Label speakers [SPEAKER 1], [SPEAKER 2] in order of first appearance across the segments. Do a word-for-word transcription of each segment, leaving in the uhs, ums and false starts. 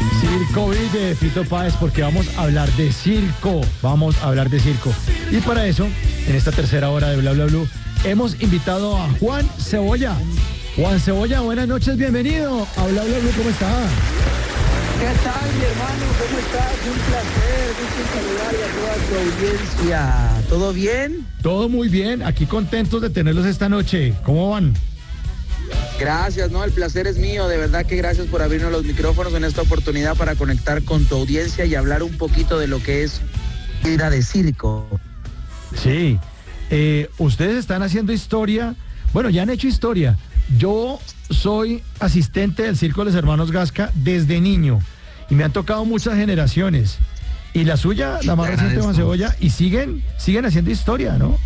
[SPEAKER 1] Circo y de Fito Páez, porque vamos a hablar de circo, vamos a hablar de circo. Y para eso, en esta tercera hora de Bla Bla Blue, hemos invitado a Juan Cebolla. Juan Cebolla, buenas noches, bienvenido a Bla Bla Blue, ¿cómo está?
[SPEAKER 2] ¿Qué tal, mi hermano? ¿Cómo estás? Un placer, gusto saludar a toda tu audiencia. ¿Todo bien?
[SPEAKER 1] Todo muy bien, aquí contentos de tenerlos esta noche. ¿Cómo van?
[SPEAKER 2] Gracias, no, el placer es mío, de verdad que gracias por abrirnos los micrófonos en esta oportunidad para conectar con tu audiencia y hablar un poquito de lo que es vida de circo.
[SPEAKER 1] Sí, eh, ustedes están haciendo historia, bueno, ya han hecho historia. Yo soy asistente del Circo de los Hermanos Gasca desde niño y me han tocado muchas generaciones. Y la suya, la más reciente, Juan Cebolla, y siguen, siguen haciendo historia, ¿no?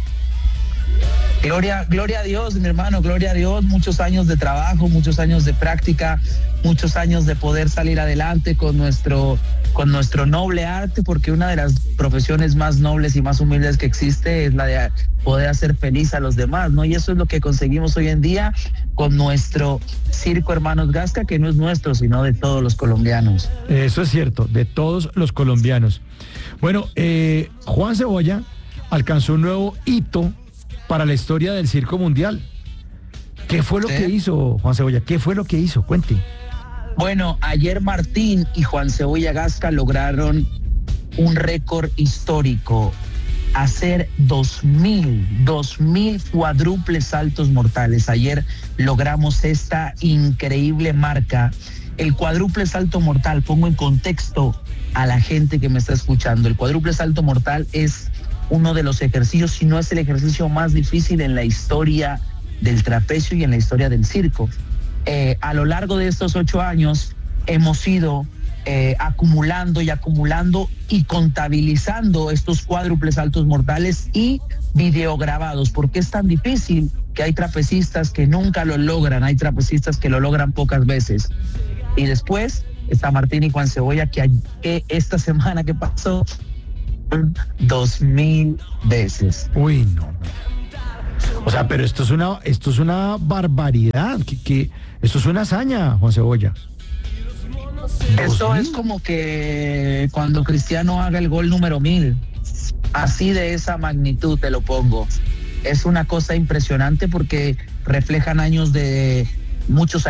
[SPEAKER 2] Gloria, gloria a Dios, mi hermano, gloria a Dios, muchos años de trabajo, muchos años de práctica, muchos años de poder salir adelante con nuestro, con nuestro noble arte, porque una de las profesiones más nobles y más humildes que existe es la de poder hacer feliz a los demás, ¿no? Y eso es lo que conseguimos hoy en día con nuestro Circo Hermanos Gasca, que no es nuestro, sino de todos los colombianos.
[SPEAKER 1] Eso es cierto, de todos los colombianos. Bueno, eh, Juan Cebolla alcanzó un nuevo hito para la historia del circo mundial. ¿Qué fue lo ¿Sí? que hizo, Juan Cebolla? ¿Qué fue lo que hizo? Cuente.
[SPEAKER 2] Bueno, ayer Martín y Juan Cebolla Gasca lograron un récord histórico, hacer dos mil, dos mil cuádruples saltos mortales. Ayer logramos esta increíble marca. El cuádruple salto mortal, pongo en contexto a la gente que me está escuchando, el cuádruple salto mortal es uno de los ejercicios, si no es el ejercicio más difícil en la historia del trapecio y en la historia del circo. Eh, a lo largo de estos ocho años hemos ido eh, acumulando y acumulando y contabilizando estos cuádruples saltos mortales y videograbados. ¿Por qué es tan difícil? Que hay trapecistas que nunca lo logran, hay trapecistas que lo logran pocas veces. Y después está Martín y Juan Cebolla, que, que esta semana que pasó dos mil veces.
[SPEAKER 1] Uy, no. O sea, pero esto es una, esto es una barbaridad. Que, que esto es una hazaña, Juan Cebolla.
[SPEAKER 2] Esto es como que cuando Cristiano haga el gol número mil, así de esa magnitud te lo pongo. Es una cosa impresionante porque reflejan años de muchos